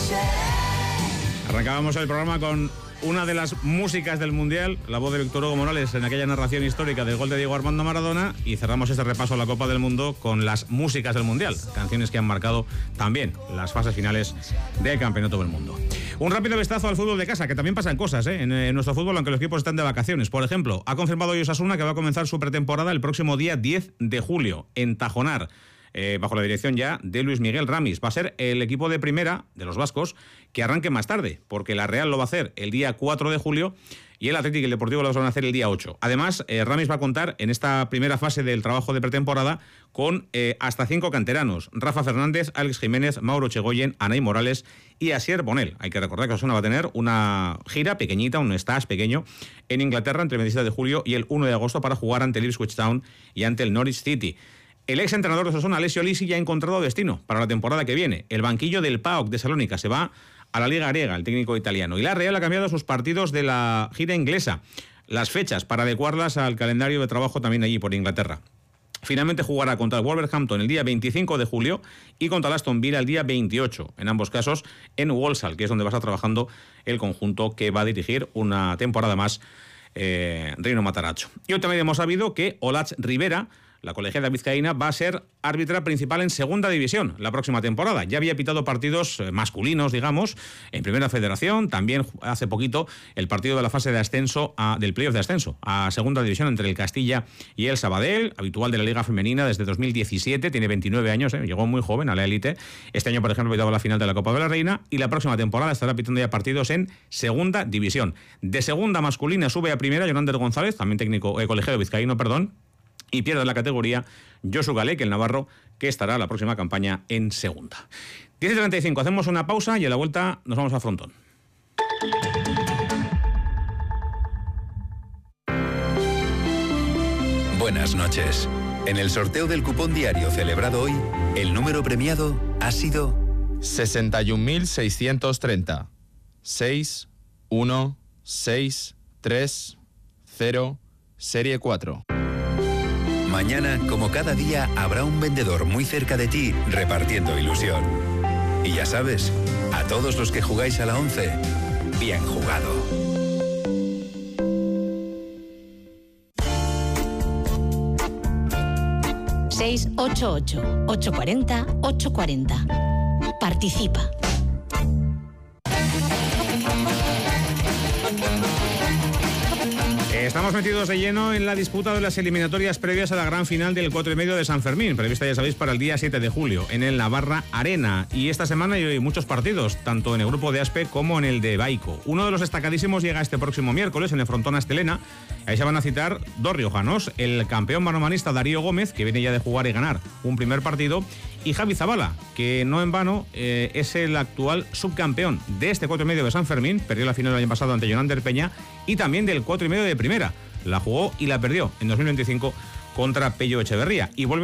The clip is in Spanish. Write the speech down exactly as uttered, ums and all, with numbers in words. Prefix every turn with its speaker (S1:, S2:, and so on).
S1: Arrancábamos el programa con una de las músicas del Mundial, la voz de Víctor Hugo Morales en aquella narración histórica del gol de Diego Armando Maradona, y cerramos este repaso a la Copa del Mundo con las músicas del Mundial, canciones que han marcado también las fases finales del Campeonato del Mundo. Un rápido vistazo al fútbol de casa, que también pasan cosas ¿eh? en, en nuestro fútbol, aunque los equipos están de vacaciones. Por ejemplo, ha confirmado hoy Osasuna que va a comenzar su pretemporada el próximo día diez de julio en Tajonar. Eh, bajo la dirección ya de Luis Miguel Ramis. Va a ser el equipo de primera de los vascos que arranque más tarde, porque la Real lo va a hacer el día cuatro de julio y el Atlético y el Deportivo lo van a hacer el día ocho. Además, eh, Ramis va a contar en esta primera fase del trabajo de pretemporada con eh, hasta cinco canteranos: Rafa Fernández, Alex Jiménez, Mauro Chegoyen, Anay Morales y Asier Bonel. Hay que recordar que Osasuna va a tener una gira pequeñita, un stage pequeño en Inglaterra entre el veintisiete de julio y el uno de agosto para jugar ante el Ipswich Town y ante el Norwich City. El ex entrenador de Osasuna, Alessio Lisi, ya ha encontrado destino para la temporada que viene. El banquillo del P A O K de Salónica se va a la Liga Griega, el técnico italiano. Y la Real ha cambiado sus partidos de la gira inglesa, las fechas, para adecuarlas al calendario de trabajo también allí por Inglaterra. Finalmente jugará contra el Wolverhampton el día veinticinco de julio y contra el Aston Villa el día veintiocho. En ambos casos en Walsall, que es donde va a estar trabajando el conjunto que va a dirigir una temporada más eh, Rino Matarazzo. Y hoy también hemos sabido que Olatz Rivera, la colegiada vizcaína, va a ser árbitra principal en segunda división la próxima temporada. Ya había pitado partidos masculinos, digamos, en primera federación. También hace poquito el partido de la fase de ascenso, a, del playoff de ascenso a segunda división entre el Castilla y el Sabadell, habitual de la Liga Femenina desde dos mil diecisiete. Tiene veintinueve años, ¿eh? Llegó muy joven a la élite. Este año, por ejemplo, pitaba la final de la Copa de la Reina y la próxima temporada estará pitando ya partidos en segunda división. De segunda masculina sube a primera Jonander González, también técnico eh, colegiado vizcaíno, perdón. Y pierde la categoría Josu Galek, el navarro, que estará la próxima campaña en segunda. diez y treinta y cinco, hacemos una pausa y a la vuelta nos vamos a Frontón.
S2: Buenas noches. En el sorteo del cupón diario celebrado hoy, el número premiado ha sido
S3: sesenta y un mil seiscientos treinta. seis uno seis tres cero serie cuatro.
S2: Mañana, como cada día, habrá un vendedor muy cerca de ti repartiendo ilusión. Y ya sabes, a todos los que jugáis a la once, bien jugado.
S4: seis ocho ocho, ocho cuatro cero, ocho cuatro cero. Participa.
S1: Estamos metidos de lleno en la disputa de las eliminatorias previas a la gran final del cuatro y medio de San Fermín, prevista, ya sabéis, para el día siete de julio, en el Navarra Arena. Y esta semana hay muchos partidos, tanto en el grupo de Aspe como en el de Baico. Uno de los destacadísimos llega este próximo miércoles en el Frontón Astelena. Ahí se van a citar dos riojanos, el campeón manomanista Darío Gómez, que viene ya de jugar y ganar un primer partido, y Javi Zabala, que no en vano eh, es el actual subcampeón de este cuatro y medio de San Fermín. Perdió la final el año pasado ante Jonander Peña, y también del cuatro y medio de primera. La jugó y la perdió en dos mil veinticinco contra Pello Echeverría. Y vuelve